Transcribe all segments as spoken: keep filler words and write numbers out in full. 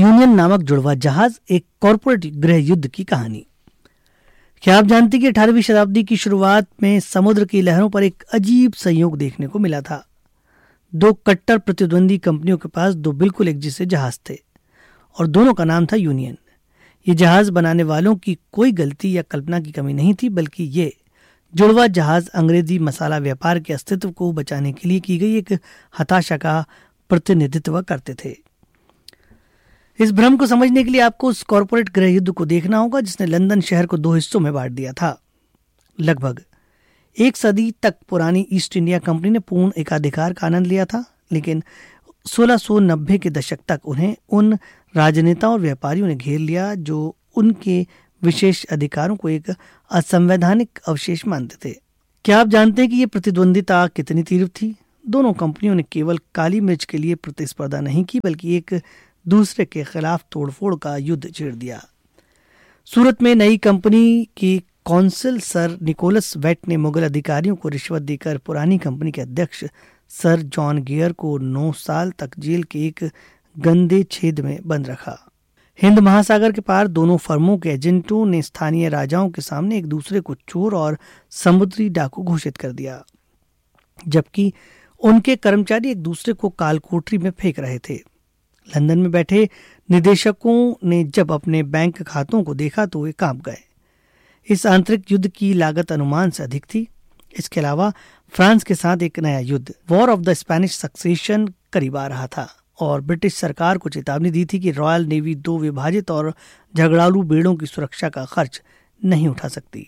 Union नामक जुड़वा जहाज, एक कॉरपोरेट गृह युद्ध की कहानी। क्या आप जानते हैं कि अठारहवीं शताब्दी की शुरुआत में समुद्र की लहरों पर एक अजीब संयोग देखने को मिला था। दो कट्टर प्रतिद्वंदी कंपनियों के पास दो बिल्कुल एक जैसे जहाज थे और दोनों का नाम था यूनियन। ये जहाज बनाने वालों की कोई गलती या कल्पना की कमी नहीं थी, बल्कि ये जुड़वा जहाज अंग्रेजी मसाला व्यापार के अस्तित्व को बचाने के लिए की गई एक हताशा का प्रतिनिधित्व करते थे। इस भ्रम को समझने के लिए आपको उस कॉरपोरेट गृह युद्ध को देखना होगा जिसने लंदन शहर को दो हिस्सों में बांट दिया था। लगभग एक सदी तक पुरानी ईस्ट इंडिया कंपनी ने पूर्ण एकाधिकार का आनंद लिया था, लेकिन सोलह सौ नब्बे के दशक तक उन्हें उन राजनेताओं और व्यापारियों ने घेर लिया जो उनके विशेष अधिकारों को एक असंवैधानिक अवशेष मानते थे। क्या आप जानते हैं कि यह प्रतिद्वंदिता कितनी तीव्र थी? दोनों कंपनियों ने केवल काली मिर्च के लिए प्रतिस्पर्धा नहीं की, बल्कि एक दूसरे के खिलाफ तोड़फोड़ का युद्ध छेड़ दिया। सूरत में नई कंपनी की कौंसिल सर निकोलस वेट ने मुगल अधिकारियों को रिश्वत देकर पुरानी कंपनी के अध्यक्ष सर जॉन गियर को नौ साल तक जेल के एक गंदे छेद में बंद रखा। हिंद महासागर के पार दोनों फर्मों के एजेंटों ने स्थानीय राजाओं के सामने एक दूसरे को चोर और समुद्री डाकू घोषित कर दिया, जबकि उनके कर्मचारी एक दूसरे को कालकोठरी में फेंक रहे थे। लंदन में बैठे निदेशकों ने जब अपने बैंक खातों को देखा तो वे कांप गए। इस आंतरिक युद्ध की लागत अनुमान से अधिक थी। इसके अलावा फ्रांस के साथ एक नया युद्ध, war of the Spanish succession, करीब आ रहा था और ब्रिटिश सरकार को चेतावनी दी थी कि रॉयल नेवी दो विभाजित और झगड़ालू बेड़ों की सुरक्षा का खर्च नहीं उठा सकती।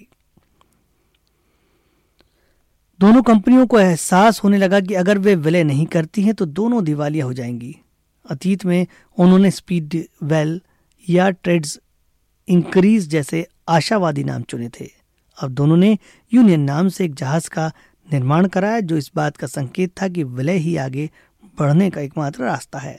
दोनों कंपनियों को एहसास होने लगा कि अगर वे विलय नहीं करती हैं तो दोनों दिवालिया हो जाएंगी। अतीत में उन्होंने स्पीड वेल या ट्रेड्स इंक्रीज जैसे आशावादी नाम चुने थे। अब दोनों ने यूनियन नाम से एक जहाज का निर्माण कराया जो इस बात का संकेत था कि विलय ही आगे बढ़ने का एकमात्र रास्ता है।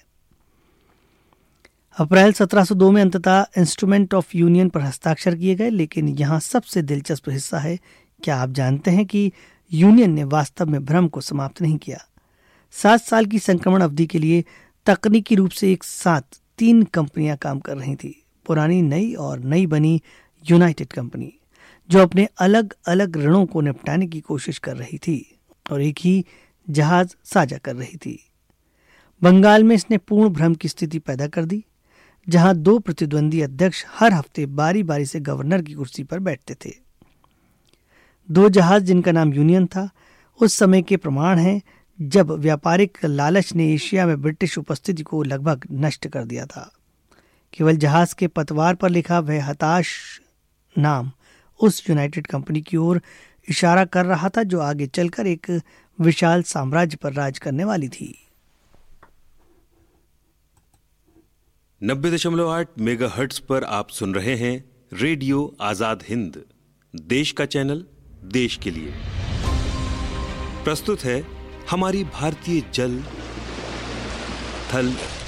अप्रैल सत्रह सौ दो में अंततः इंस्ट्रूमेंट ऑफ यूनियन पर हस्ताक्षर किए गए, लेकिन यहाँ सबसे दिलचस्प हिस्सा है। क्या आप जानते हैं कि यूनियन ने वास्तव में भ्रम को समाप्त नहीं किया? सात साल की संक्रमण अवधि के लिए तकनीकी रूप से एक साथ तीन कंपनियां काम कर रही थी, पुरानी, नई और नई बनी यूनाइटेड कंपनी, जो अपने अलग अलग ऋणों को निपटाने की कोशिश कर रही थी और एक ही जहाज साझा कर रही थी। बंगाल में इसने पूर्ण भ्रम की स्थिति पैदा कर दी, जहां दो प्रतिद्वंदी अध्यक्ष हर हफ्ते बारी बारी से गवर्नर की कुर्सी पर बैठते थे। दो जहाज जिनका नाम यूनियन था उस समय के प्रमाण हैं जब व्यापारिक लालच ने एशिया में ब्रिटिश उपस्थिति को लगभग नष्ट कर दिया था। केवल जहाज के पतवार पर लिखा वह हताश नाम उस यूनाइटेड कंपनी की ओर इशारा कर रहा था जो आगे चलकर एक विशाल साम्राज्य पर राज करने वाली थी। नब्बे दशमलव आठ मेगा हर्ट्ज पर आप सुन रहे हैं रेडियो आजाद हिंद, देश का चैनल, देश के लिए। प्रस्तुत है हमारी भारतीय जल, थल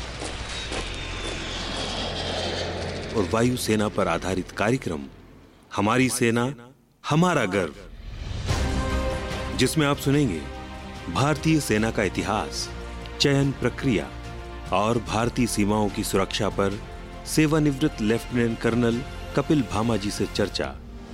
और वायु सेना पर आधारित कार्यक्रम हमारी सेना हमारा गर्व, जिसमें आप सुनेंगे भारतीय सेना का इतिहास, चयन प्रक्रिया और भारतीय सीमाओं की सुरक्षा पर सेवानिवृत्त लेफ्टिनेंट कर्नल कपिल भामा जी से चर्चा।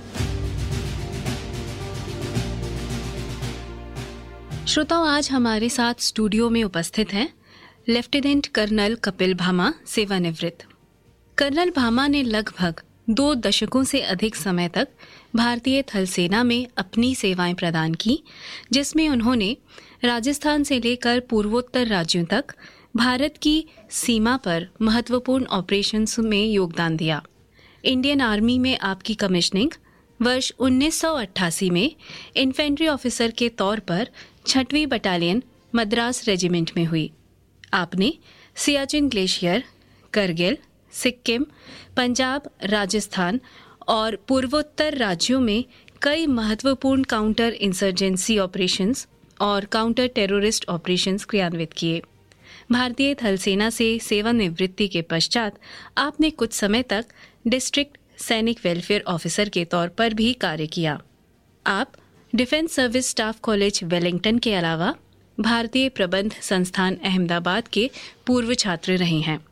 श्रोताओं, आज हमारे साथ स्टूडियो में उपस्थित हैं लेफ्टिनेंट कर्नल कपिल भामा, सेवानिवृत्त। कर्नल भामा ने लगभग दो दशकों से अधिक समय तक भारतीय थल सेना में अपनी सेवाएं प्रदान की, जिसमें उन्होंने राजस्थान से लेकर पूर्वोत्तर राज्यों तक भारत की सीमा पर महत्वपूर्ण ऑपरेशंस में योगदान दिया। इंडियन आर्मी में आपकी कमिश्निंग वर्ष उन्नीस सौ अट्ठासी में इन्फेंट्री ऑफिसर के तौर पर छठवीं बटालियन मद्रास रेजिमेंट में हुई। आपने सियाचिन ग्लेशियर, करगिल, सिक्किम, पंजाब, राजस्थान और पूर्वोत्तर राज्यों में कई महत्वपूर्ण काउंटर इंसर्जेंसी ऑपरेशंस और काउंटर टेररिस्ट ऑपरेशंस क्रियान्वित किए। भारतीय थल सेना से सेवानिवृत्ति के पश्चात आपने कुछ समय तक डिस्ट्रिक्ट सैनिक वेलफेयर ऑफिसर के तौर पर भी कार्य किया। आप defence service staff college Wellington के अलावा भारतीय प्रबंध संस्थान अहमदाबाद के पूर्व छात्र रहे हैं।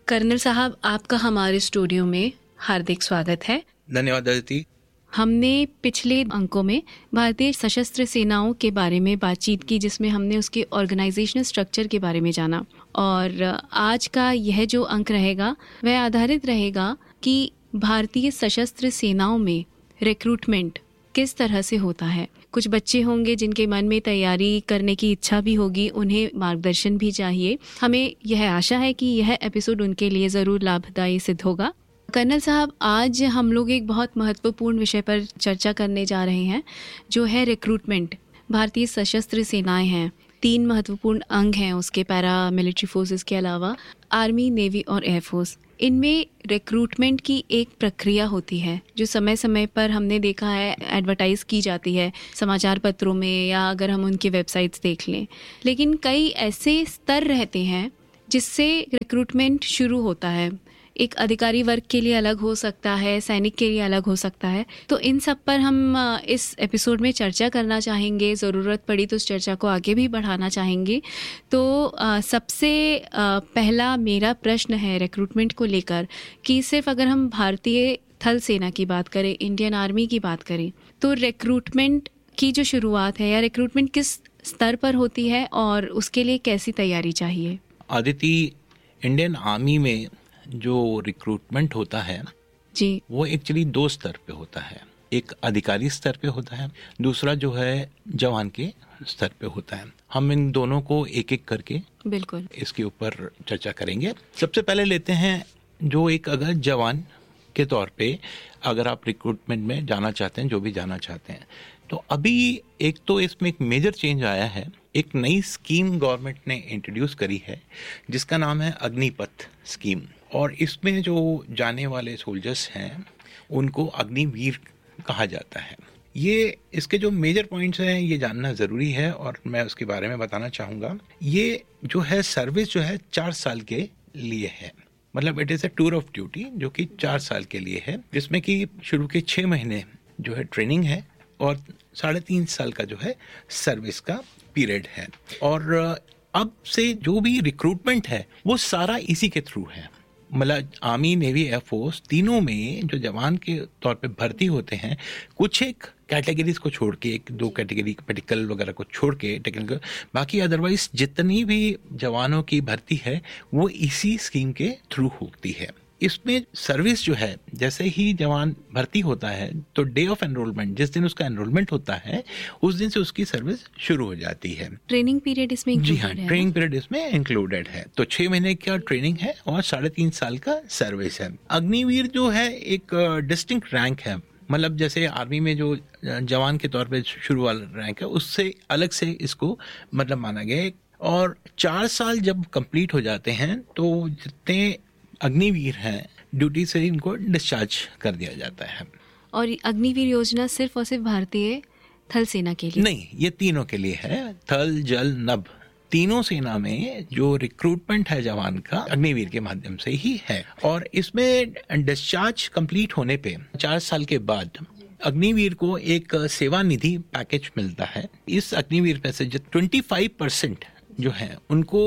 कर्नल साहब, आपका हमारे स्टूडियो में हार्दिक स्वागत है। धन्यवाद अदिति। हमने पिछले अंकों में भारतीय सशस्त्र सेनाओं के बारे में बातचीत की, जिसमें हमने उसके ऑर्गेनाइजेशनल स्ट्रक्चर के बारे में जाना, और आज का यह जो अंक रहेगा वह आधारित रहेगा कि भारतीय सशस्त्र सेनाओं में रिक्रूटमेंट किस तरह से होता है। कुछ बच्चे होंगे जिनके मन में तैयारी करने की इच्छा भी होगी, उन्हें मार्गदर्शन भी चाहिए। हमें यह आशा है कि यह एपिसोड उनके लिए ज़रूर लाभदायी सिद्ध होगा। कर्नल साहब, आज हम लोग एक बहुत महत्वपूर्ण विषय पर चर्चा करने जा रहे हैं, जो है रिक्रूटमेंट। भारतीय सशस्त्र सेनाएं हैं, तीन महत्वपूर्ण अंग हैं उसके, पैरा मिलिट्री फोर्सेस के अलावा आर्मी, नेवी और एयरफोर्स। इनमें रिक्रूटमेंट की एक प्रक्रिया होती है जो समय समय पर हमने देखा है एडवर्टाइज की जाती है समाचार पत्रों में, या अगर हम उनकी वेबसाइट्स देख लें। लेकिन कई ऐसे स्तर रहते हैं जिससे रिक्रूटमेंट शुरू होता है। एक अधिकारी वर्ग के लिए अलग हो सकता है, सैनिक के लिए अलग हो सकता है। तो इन सब पर हम इस एपिसोड में चर्चा करना चाहेंगे। ज़रूरत पड़ी तो इस चर्चा को आगे भी बढ़ाना चाहेंगे। तो आ, सबसे आ, पहला मेरा प्रश्न है रिक्रूटमेंट को लेकर कि सिर्फ अगर हम भारतीय थल सेना की बात करें, इंडियन आर्मी की बात करें, तो रिक्रूटमेंट की जो शुरुआत है या रिक्रूटमेंट किस स्तर पर होती है और उसके लिए कैसी तैयारी चाहिए? आदिति, इंडियन आर्मी में जो रिक्रूटमेंट होता है जी, वो एक्चुअली दो स्तर पे होता है। एक अधिकारी स्तर पे होता है, दूसरा जो है जवान के स्तर पे होता है। हम इन दोनों को एक एक करके बिल्कुल इसके ऊपर चर्चा करेंगे। सबसे पहले लेते हैं जो एक अगर जवान के तौर पे अगर आप रिक्रूटमेंट में जाना चाहते हैं, जो भी जाना चाहते हैं, तो अभी एक तो इसमें एक मेजर चेंज आया है। एक नई स्कीम गवर्नमेंट ने इंट्रोड्यूस करी है जिसका नाम है अग्निपथ स्कीम, और इसमें जो जाने वाले सोल्जर्स हैं उनको अग्निवीर कहा जाता है। ये इसके जो मेजर पॉइंट्स हैं ये जानना ज़रूरी है और मैं उसके बारे में बताना चाहूँगा। ये जो है सर्विस जो है चार साल के लिए है, मतलब it is a tour of duty जो कि चार साल के लिए है, जिसमें कि शुरू के छः महीने जो है ट्रेनिंग है और साढ़े तीन साल का जो है सर्विस का पीरियड है। और अब से जो भी रिक्रूटमेंट है वो सारा इसी के थ्रू है। मतलब आर्मी, नेवी, एयरफोर्स तीनों में जो जवान के तौर पे भर्ती होते हैं, कुछ एक कैटेगरीज को छोड़ के, एक दो कैटेगरी मेडिकल वगैरह को छोड़ के टेक्निकल, बाकी अदरवाइज जितनी भी जवानों की भर्ती है वो इसी स्कीम के थ्रू होती है। इसमें सर्विस जो है, जैसे ही जवान भर्ती होता है तो डे ऑफ एनरोलमेंट, जिस दिन उसका एनरोलमेंट होता है उस दिन से उसकी सर्विस शुरू हो जाती है। ट्रेनिंग पीरियड इसमें जी हाँ, ट्रेनिंग पीरियड इसमें इंक्लूडेड है। तो छह महीने का ट्रेनिंग है और साढ़े तीन साल का सर्विस है। अग्निवीर जो है एक डिस्टिंक्ट रैंक है, मतलब जैसे आर्मी में जो जवान के तौर पे शुरू वाला रैंक है उससे अलग से इसको मतलब माना गया है। और चार साल जब कंप्लीट हो जाते हैं तो जितने अग्निवीर हैं ड्यूटी से इनको डिस्चार्ज कर दिया जाता है। और अग्निवीर योजना सिर्फ और सिर्फ भारतीय थल सेना के लिए नहीं, ये तीनों के लिए है। थल, जल, नभ, तीनों सेना में जो रिक्रूटमेंट है जवान का अग्निवीर के माध्यम से ही है। और इसमें डिस्चार्ज कंप्लीट होने पे चार साल के बाद अग्निवीर को एक सेवा निधि पैकेज मिलता है। इस अग्निवीर में से जो ट्वेंटी फाइव परसेंट जो है उनको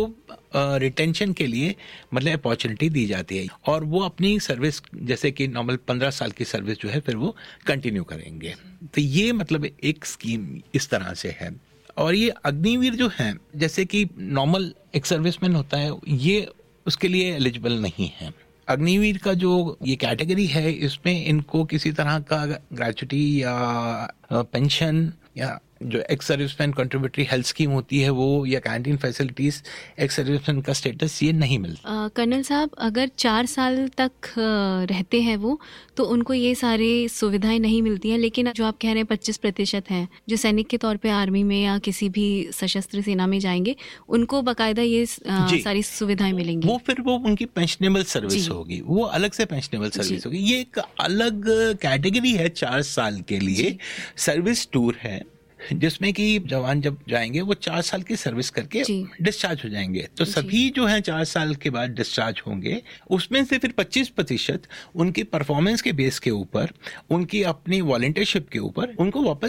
रिटेंशन के लिए मतलब अपॉर्चुनिटी दी जाती है और वो अपनी सर्विस जैसे कि नॉर्मल पंद्रह साल की सर्विस जो है फिर वो कंटिन्यू करेंगे। तो ये मतलब एक स्कीम इस तरह से है। और ये अग्निवीर जो है जैसे कि नॉर्मल एक सर्विसमैन होता है, ये उसके लिए एलिजिबल नहीं है। अग्निवीर का जो ये कैटेगरी है इसमें इनको किसी तरह का ग्रेच्युटी या पेंशन या जो ex serviceman contributory health scheme होती है वो या कैंटीन फैसिलिटीज एक्स सर्विसमैन का स्टेटस ये नहीं मिलता। कर्नल साहब, अगर चार साल तक रहते हैं वो तो उनको ये सारी सुविधाएं नहीं मिलती हैं, लेकिन जो आप कह रहे हैं पच्चीस प्रतिशत हैं जो सैनिक के तौर पे आर्मी में या किसी भी सशस्त्र सेना में जाएंगे उनको बाकायदा ये आ, सारी सुविधाएं मिलेंगी। वो फिर वो उनकी पेंशनेबल सर्विस होगी, वो अलग से पेंशनेबल सर्विस होगी। ये एक अलग कैटेगरी है चार साल के लिए। सर्विस टूर है जिसमें कि जवान जब जाएंगे वो चार साल की सर्विस करके डिस्चार्ज हो जाएंगे। तो सभी जो हैं चार साल के बाद डिस्चार्ज होंगे, उसमें से फिर पच्चीस प्रतिशत उनकी परफॉर्मेंस के बेस के ऊपर, उनकी अपनी वॉलंटियरशिप के ऊपर उनको वापस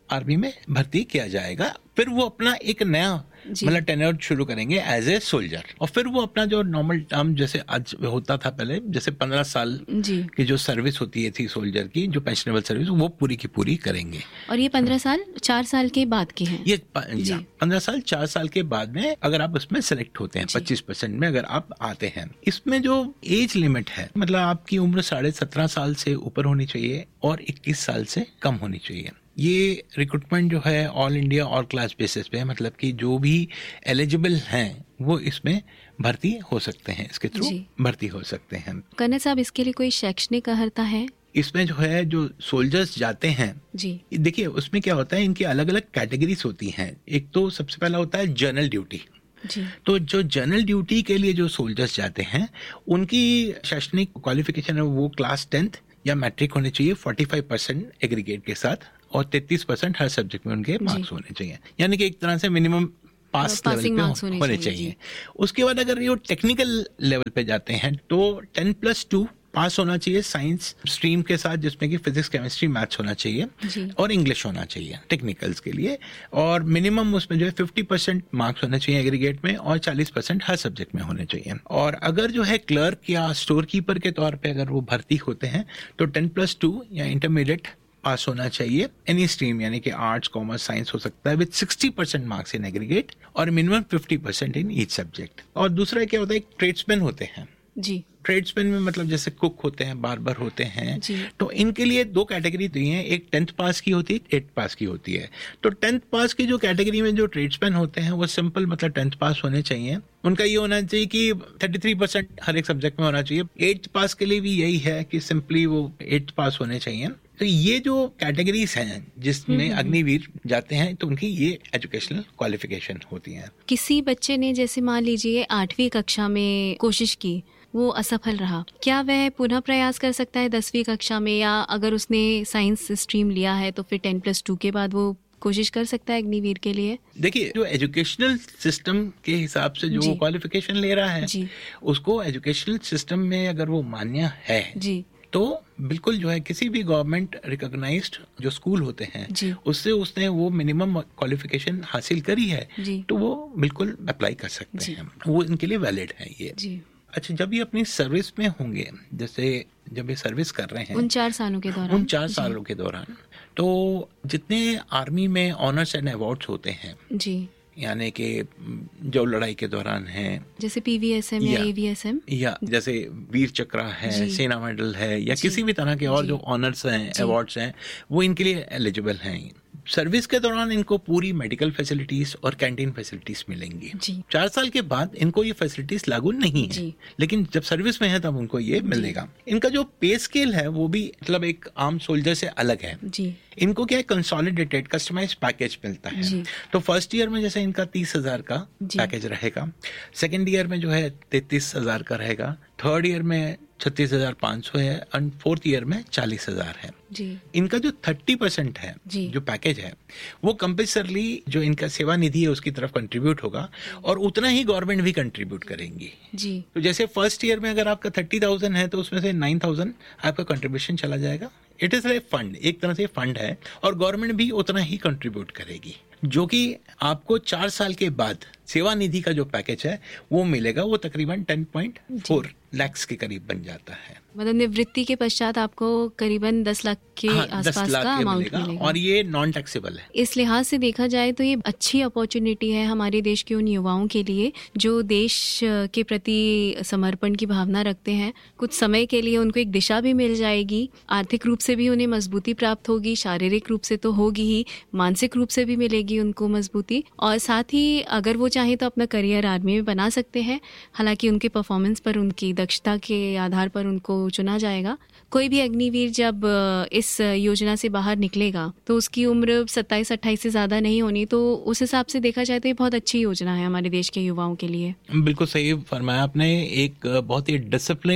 आर्मी में भर्ती किया जाएगा। फिर वो अपना एक नया मतलब टेन्योर शुरू करेंगे एज ए सोल्जर, और फिर वो अपना जो नॉर्मल टर्म जैसे आज होता था पहले, जैसे पंद्रह साल की जो सर्विस होती थी सोल्जर की, जो पेंशनेबल सर्विस, वो पूरी की पूरी करेंगे। और ये पंद्रह साल चार साल के बाद के हैं। ये पंद्रह साल चार साल के बाद में अगर आप उसमें सेलेक्ट होते हैं, पच्चीस परसेंट में अगर आप आते हैं। इसमें जो एज लिमिट है, मतलब आपकी उम्र साढ़े सत्रह साल से ऊपर होनी चाहिए और इक्कीस साल से कम होनी चाहिए। ये रिक्रूटमेंट जो है all India all class basis पे है, मतलब कि जो भी एलिजिबल हैं वो इसमें भर्ती हो सकते हैं, इसके थ्रू भर्ती हो सकते हैं। कर्नल साहब, इसके लिए कोई शैक्षणिक अर्हता है? इसमें जो है जो सोल्जर्स जाते हैं जी, देखिए उसमें क्या होता है, इनकी अलग अलग कैटेगरीज होती हैं। एक तो सबसे पहला होता है जनरल ड्यूटी। जी। तो जो जनरल ड्यूटी के लिए जो सोल्जर्स जाते हैं उनकी शैक्षणिक क्वालिफिकेशन है वो क्लास टेंथ या मैट्रिक होने चाहिए, पैंतालीस परसेंट एग्रीगेट के साथ, और तैंतीस परसेंट हर सब्जेक्ट में उनके मार्क्स होने चाहिए, यानी कि एक तरह से मिनिमम पास लेवल पे होने, होने चाहिए। उसके बाद अगर ये टेक्निकल लेवल पे जाते हैं तो टेन प्लस टू पास होना चाहिए साइंस स्ट्रीम के साथ, जिसमें कि फिजिक्स केमिस्ट्री मैथ्स होना चाहिए और इंग्लिश होना चाहिए टेक्निकल्स के लिए, और मिनिमम उसमें जो है पचास परसेंट मार्क्स होने चाहिए एग्रीगेट में और चालीस परसेंट हर सब्जेक्ट में होने चाहिए। और अगर जो है क्लर्क या स्टोर कीपर के तौर पे अगर वो भर्ती होते हैं तो टेन प्लस टू या इंटरमीडिएट पास होना चाहिए एनी स्ट्रीम, यानी कि आर्ट्स कॉमर्स साइंस हो सकता है, with sixty percent marks in aggregate और minimum fifty percent in each subject. और दूसरा क्या होता है, ट्रेड्समैन होते हैं जी। ट्रेड्समैन में मतलब जैसे कुक होते हैं, बार्बर होते हैं, तो इनके लिए दो कैटेगरी दी है, एक टेंथ पास की होती है, एट्थ पास की होती है। तो टेंथ पास की जो कैटेगरी में जो ट्रेड्समैन होते हैं वो सिंपल मतलब टेंथ पास होने चाहिए। उनका ये होना चाहिए कि तैंतीस परसेंट हर एक सब्जेक्ट में होना चाहिए। एट्थ पास के लिए भी यही है कि सिंपली वो एट्थ पास होने चाहिए। तो ये जो कैटेगरीज हैं जिसमें अग्निवीर जाते हैं तो उनकी ये एजुकेशनल क्वालिफिकेशन होती है। किसी बच्चे ने जैसे मान लीजिए आठवीं कक्षा में कोशिश की, वो असफल रहा, क्या वह पुनः प्रयास कर सकता है दसवीं कक्षा में, या अगर उसने साइंस स्ट्रीम लिया है तो फिर टेन प्लस टू के बाद वो कोशिश कर सकता है अग्निवीर के लिए? देखिए, जो एजुकेशनल सिस्टम के हिसाब से जो क्वालिफिकेशन ले रहा है जी। उसको एजुकेशनल सिस्टम में अगर वो मान्य है जी, तो बिल्कुल जो है किसी भी गवर्नमेंट रिकॉग्नाइज्ड जो स्कूल होते हैं उससे उसने वो मिनिमम क्वालिफिकेशन हासिल करी है तो वो बिल्कुल अप्लाई कर सकते हैं, वो इनके लिए वैलिड है ये जी। अच्छा, जब ये अपनी सर्विस में होंगे, जैसे जब ये सर्विस कर रहे हैं उन चार सालों के दौरान उन चार सालों के दौरान तो जितने आर्मी में ऑनर्स एंड अवार्ड्स होते हैं जी, यानी कि जो लड़ाई के दौरान है, जैसे पीवीएसएम या एवीएसएम, या जैसे वीर चक्र है, सेना मेडल है, या किसी भी तरह के और जो ऑनर्स हैं, अवार्ड्स हैं, वो इनके लिए एलिजिबल हैं। सर्विस के दौरान इनको पूरी मेडिकल फैसिलिटीज और कैंटीन फैसिलिटीज मिलेंगी। चार साल के बाद इनको ये फैसिलिटीज लागू नहीं है, लेकिन जब सर्विस में है तब उनको ये मिलेगा। इनका जो पे स्केल है वो भी मतलब एक आम सोल्जर से अलग है जी। इनको क्या है, कंसोलिडेटेड कस्टमाइज पैकेज मिलता है। तो फर्स्ट ईयर में जैसे इनका तीस हजार का पैकेज रहेगा, सेकेंड ईयर में जो है तैतीस हजार का रहेगा, थर्ड ईयर में छत्तीस हजार पाँच सौ है, और फोर्थ ईयर में चालीस हजार है जी। इनका जो थर्टी परसेंट है जो पैकेज है वो कंपल्सरली जो इनका सेवा निधि है उसकी तरफ कंट्रीब्यूट होगा, और उतना ही गवर्नमेंट भी कंट्रीब्यूट करेंगी जी। तो जैसे फर्स्ट ईयर में अगर आपका थर्टी थाउजेंड है तो उसमें से नाइन थाउजेंड आपका कंट्रीब्यूशन चला जाएगा। इट इज ए फंड, एक तरह से फंड है, और गवर्नमेंट भी उतना ही कंट्रीब्यूट करेगी, जो कि आपको चार साल के बाद सेवा निधि का जो पैकेज है वो मिलेगा, वो तकरीबन टेन पॉइंट फोर लाख के करीब बन जाता है। मतलब निवृत्ति के पश्चात आपको करीबन दस लाख के हाँ, आसपास का अमाउंट मिलेगा, मिलेगा और ये नॉन टैक्सेबल है। इस लिहाज से देखा जाए तो ये अच्छी अपॉर्चुनिटी है हमारे देश के उन युवाओं के लिए जो देश के प्रति समर्पण की भावना रखते हैं। कुछ समय के लिए उनको एक दिशा भी मिल जाएगी, आर्थिक रूप से भी उन्हें मजबूती प्राप्त होगी, शारीरिक रूप से तो होगी ही, मानसिक रूप से भी मिलेगी उनको मजबूती, और साथ ही अगर वो चाहे तो अपना करियर आर्मी में बना सकते हैं। हालांकि उनके परफॉर्मेंस पर, उनकी दक्षता के आधार पर उनको चुना जाएगा। कोई भी अग्निवीर जब इस योजना से बाहर निकलेगा तो उसकी उम्र सत्ताईस अट्ठाईस से ज्यादा नहीं होनी, तो उस हिसाब से देखा जाए तो ये बहुत अच्छी योजना है हमारे देश के युवाओं के लिए। बिल्कुल सही फरमाया आपने। एक बहुत ही डिसिप्लिन्ड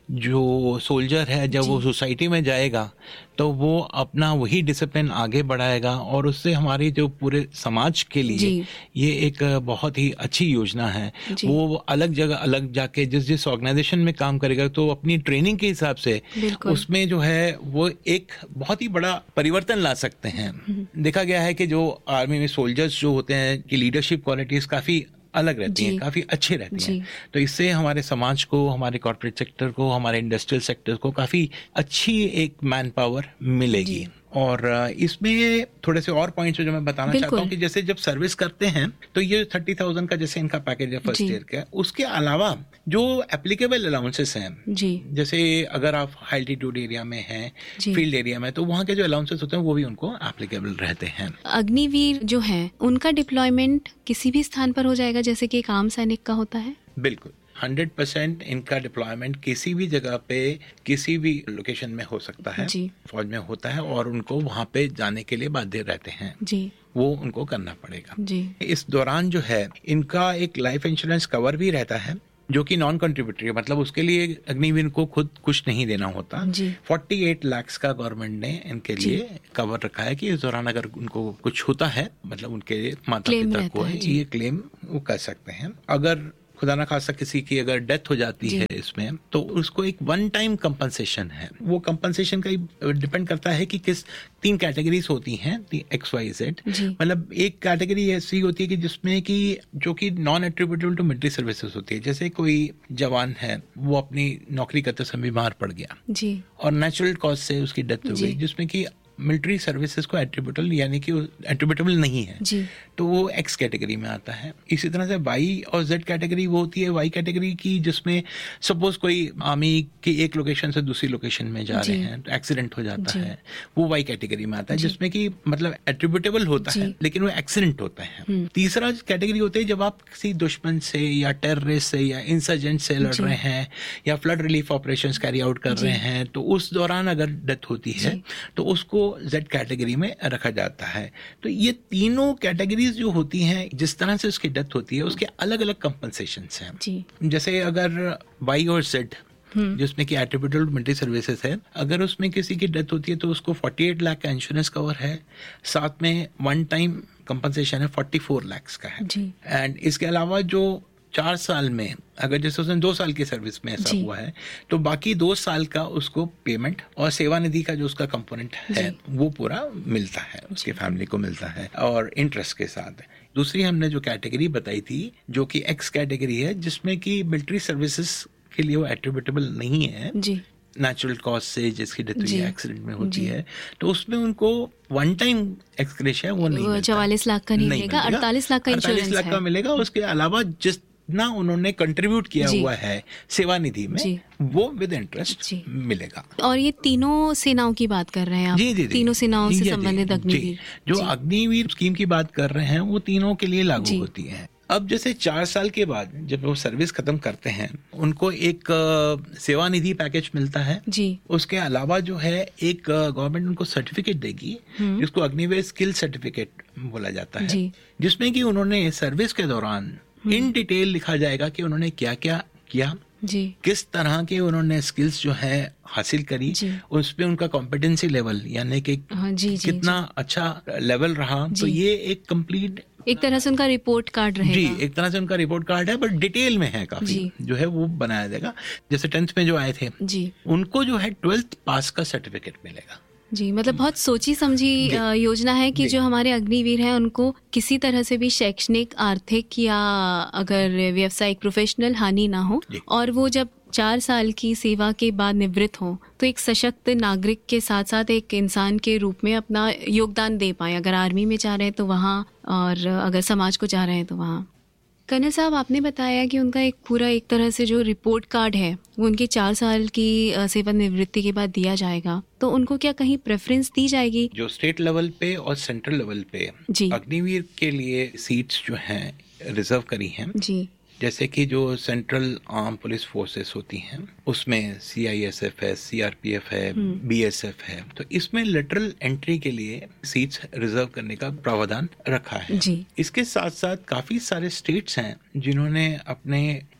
जो सोल्जर है जब वो सोसाइटी में जाएगा तो वो अपना वही डिसिप्लिन आगे बढ़ाएगा और उससे हमारी जो पूरे समाज के लिए ये एक बहुत ही अच्छी योजना है। वो अलग जगह अलग जाके जिस जिस ऑर्गेनाइजेशन में काम करेगा तो अपनी ट्रेनिंग के हिसाब से उसमें जो है वो एक बहुत ही बड़ा परिवर्तन ला सकते हैं। देखा गया है कि जो आर्मी में सोल्जर्स जो होते हैं कि लीडरशिप क्वालिटीज काफी अलग रहती हैं, काफी अच्छी रहती हैं। तो इससे हमारे समाज को, हमारे कॉर्पोरेट सेक्टर को, हमारे इंडस्ट्रियल सेक्टर को काफी अच्छी एक मैन पावर मिलेगी। और इसमें थोड़े से और पॉइंट्स जो मैं बताना चाहता हूँ कि जैसे जब सर्विस करते हैं तो ये थर्टी थाउजेंड का जैसे इनका पैकेज है फर्स्ट ईयर का, उसके अलावा जो एप्लीकेबल अलाउंसेस हैं जी, जैसे अगर आप हाई एल्टीट्यूड एरिया में हैं, फील्ड एरिया में, तो वहाँ के जो अलाउंसेस होते हैं वो भी उनको एप्लीकेबल रहते हैं। अग्निवीर जो है उनका डिप्लॉयमेंट किसी भी स्थान पर हो जाएगा जैसे कि एक आम सैनिक का होता है? बिल्कुल, हंड्रेड परसेंट इनका डिप्लॉयमेंट किसी भी जगह पे किसी भी लोकेशन में हो सकता है, फौज में होता है और उनको वहाँ पे जाने के लिए बाध्य रहते हैं जी, वो उनको करना पड़ेगा जी। इस दौरान जो है इनका एक लाइफ इंश्योरेंस कवर भी रहता है जो कि नॉन कंट्रीब्यूटरी, मतलब उसके लिए अग्निवीर को खुद कुछ नहीं देना होता। अड़तालीस लाख का गवर्नमेंट ने इनके लिए कवर रखा है कि इस दौरान अगर उनको कुछ होता है, मतलब उनके माता पिता को ये क्लेम वो कर सकते हैं। अगर खुदा ना खासा किसी की अगर डेथ हो जाती है इसमें तो उसको एक वन टाइम कंपनसेशन है। वो कंपनसेशन का डिपेंड करता है कि किस तीन कैटेगरीज होती हैं, एक्स वाई जेड। मतलब एक कैटेगरी ऐसी होती है कि जिसमें कि जो कि non attributable to military services होती है। जैसे कोई जवान है वो अपनी नौकरी करते समय बीमार पड़ गया जी, और नेचुरल कॉज से उसकी डेथ हो गई, जिसमें कि मिलिट्री सर्विसेज को एट्रीब्यूटेबल यानी कि एट्रीब्यूटेबल नहीं है जी, तो वो एक्स कैटेगरी में आता है। इसी तरह से वाई और जेड कैटेगरी वो होती है वाई कैटेगरी की, जिसमें सपोज कोई आर्मी की एक लोकेशन से दूसरी लोकेशन में जा रहे हैं तो एक्सीडेंट हो जाता है, वो वाई कैटेगरी में आता है, जिसमें कि मतलब एट्रीब्यूटेबल होता है लेकिन वो एक्सीडेंट होता है। तीसरा कैटेगरी होती है जब आप किसी दुश्मन से या टेररिस्ट से या इंसर्जेंट से लड़ रहे हैं या flood relief operations carry out कर रहे हैं, तो उस दौरान अगर डेथ होती है तो उसको जेड कैटेगरी में रखा जाता है। तो ये तीनों कैटेगरीज जो होती हैं, जिस तरह से उसकी डेथ होती है उसके अलग अलग कंपनसेशंस हैं जी। जैसे अगर वाई और जेड जिसमें कि एट्रीब्यूटेबल मिलिट्री सर्विसेज है, अगर उसमें किसी की डेथ होती है तो उसको अड़तालीस लाख का इंश्योरेंस कवर है, साथ में वन टाइम कंपनसेशन है चौवालीस लाख का है जी। एंड इसके अलावा जो चार साल में अगर जैसे उसने दो साल की सर्विस में ऐसा हुआ है तो बाकी दो साल का उसको पेमेंट और सेवा निधि का जो उसका कंपोनेंट है वो पूरा मिलता है, उसकी फैमिली को मिलता है और इंटरेस्ट के साथ। दूसरी हमने जो कैटेगरी बताई थी जो कि एक्स कैटेगरी है, जिसमें कि मिलिट्री सर्विसेज के लिए वो एट्रीब्यूटेबल नहीं है जी, नेचुरल कॉज से जिसकी डेथ हुई है, एक्सीडेंट में होती है, तो उसमें उनको वन टाइम एक्सग्रेशिया वो नहीं, चवालीस लाख का नहीं मिलेगा, अड़तालीस लाख का अड़तालीस लाख का मिलेगा। उसके अलावा जिस ना उन्होंने कंट्रीब्यूट किया हुआ है सेवा निधि में वो विद इंटरेस्ट मिलेगा। और ये तीनों सेनाओं की बात कर रहे हैं आप? जी जी, तीनों सेनाओं से संबंधित अग्निवीर, जो अग्निवीर स्कीम की बात कर रहे हैं वो तीनों के लिए लागू होती है। अब जैसे चार साल के बाद जब वो सर्विस खत्म करते हैं उनको एक सेवा निधि पैकेज मिलता है जी। उसके अलावा जो है एक गवर्नमेंट उनको सर्टिफिकेट देगी जिसको अग्निवीर स्किल सर्टिफिकेट बोला जाता है, जिसमें कि उन्होंने सर्विस के दौरान इन डिटेल लिखा जाएगा कि उन्होंने क्या क्या किया जी, किस तरह के उन्होंने स्किल्स जो है हासिल करी, उस पे उनका कॉम्पिटेंसी लेवल यानी कि हाँ, जी, जी, कितना जी, अच्छा लेवल रहा। तो ये एक कंप्लीट एक तरह से उनका रिपोर्ट कार्ड रहेगा जी, एक तरह से उनका रिपोर्ट कार्ड है, बट डिटेल में है काफी जो है वो बनाया जाएगा। जैसे टेंथ में जो आए थे जी, उनको जो है ट्वेल्थ पास का सर्टिफिकेट मिलेगा जी। मतलब बहुत सोची समझी योजना है कि जो हमारे अग्निवीर हैं उनको किसी तरह से भी शैक्षणिक, आर्थिक या अगर व्यावसायिक प्रोफेशनल हानि ना हो, और वो जब चार साल की सेवा के बाद निवृत्त हो तो एक सशक्त नागरिक के साथ साथ एक इंसान के रूप में अपना योगदान दे पाए। अगर आर्मी में जा रहे हैं तो वहाँ, और अगर समाज को जा रहे हैं तो वहाँ। कर्नल साहब, आपने बताया कि उनका एक पूरा एक तरह से जो रिपोर्ट कार्ड है वो उनकी चार साल की सेवानिवृत्ति के बाद दिया जाएगा, तो उनको क्या कहीं प्रेफरेंस दी जाएगी? जो स्टेट लेवल पे और सेंट्रल लेवल पे अग्निवीर के लिए सीट्स जो हैं रिजर्व करी हैं जी। जैसे कि जो सेंट्रल आर्म पुलिस फोर्सेस होती हैं उसमें सी आई एस एफ है, सी आर पी एफ है, बी एस एफ है, तो इसमें लेटरल एंट्री के लिए सीट्स रिजर्व करने का प्रावधान रखा है जी। इसके साथ साथ काफी सारे स्टेट्स हैं जिन्होंने अपने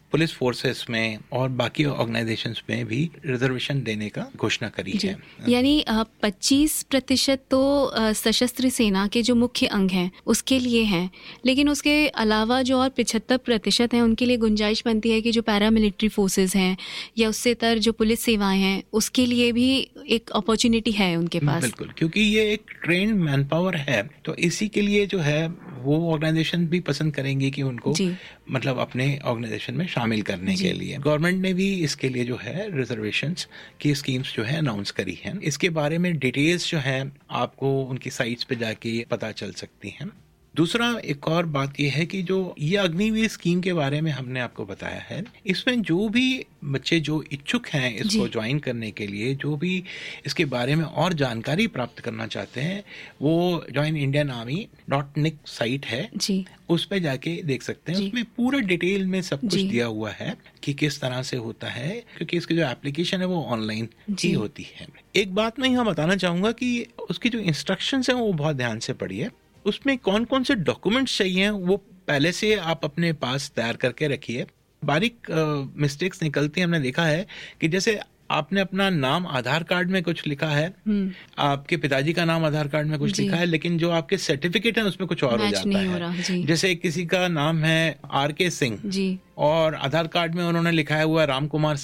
पुलिस फोर्सेस में और बाकी ऑर्गेनाइजेशंस में भी रिजर्वेशन देने का घोषणा करी है। यानी पच्चीस प्रतिशत तो अ, सशस्त्र सेना के जो मुख्य अंग हैं उसके लिए हैं, लेकिन उसके अलावा जो और पिछहत्तर प्रतिशत हैं उनके लिए गुंजाइश बनती है कि जो पैरामिलिट्री फोर्सेस हैं या उससे तर जो पुलिस सेवाएं हैं उसके लिए भी एक अपॉर्चुनिटी है उनके पास। बिल्कुल, क्योंकि ये एक ट्रेन्ड मैन पावर है, तो इसी के लिए जो है वो ऑर्गेनाइजेशन भी पसंद करेंगे कि उनको मतलब अपने ऑर्गेनाइजेशन में शामिल करने के लिए। गवर्नमेंट ने भी इसके लिए जो है रिजर्वेशंस की स्कीम्स जो है अनाउंस करी हैं। इसके बारे में डिटेल्स जो है आपको उनकी साइट्स पे जाके पता चल सकती हैं। दूसरा एक और बात यह है कि जो ये अग्निवीर स्कीम के बारे में हमने आपको बताया है, इसमें जो भी बच्चे जो इच्छुक हैं इसको ज्वाइन करने के लिए, जो भी इसके बारे में और जानकारी प्राप्त करना चाहते हैं, वो join Indian army dot nic site है जी, उस पे जाके देख सकते हैं। उसमें पूरा डिटेल में सब कुछ दिया हुआ है कि किस तरह से होता है, क्योंकि इसकी जो एप्लीकेशन है वो ऑनलाइन ही होती है। एक बात मैं यहाँ बताना चाहूंगा कि उसकी जो इंस्ट्रक्शंस हैं वो बहुत ध्यान से पढ़िए। उसमें कौन कौन से डॉक्यूमेंट्स चाहिए वो पहले से आप अपने पास तैयार करके रखिए। बारीक मिस्टेक्स निकलती हैं, हमने देखा है कि जैसे आपने अपना नाम आधार कार्ड में कुछ लिखा है, आपके पिताजी का नाम आधार कार्ड में कुछ लिखा है, लेकिन जो आपके सर्टिफिकेट है उसमें कुछ और हो जाता है। जैसे किसी का नाम है आर के सिंह और आधार कार्ड में उन्होंने लिखा है हुआ राम कुमार